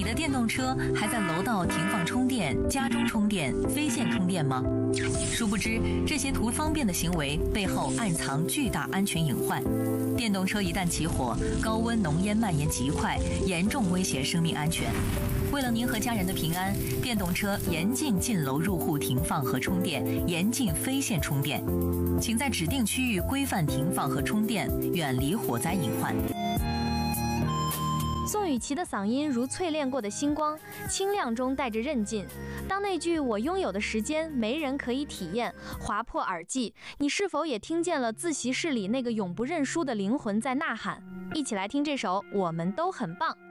的电动车还在楼道停放充电、家中充电、非线充电吗？殊不知，这些图方便的行为背后暗藏巨大安全隐患。电动车一旦起火，高温浓烟蔓延极快，严重威胁生命安全。为了您和家人的平安，电动车严禁进楼入户停放和充电，严禁非线充电。请在指定区域规范停放和充电，远离火灾隐患。 宋雨琦的嗓音如淬炼过的星光，清亮中带着韧劲。当那句“我拥有的时间，没人可以体验”划破耳际，你是否也听见了自习室里那个永不认输的灵魂在呐喊？一起来听这首《我们都很棒》。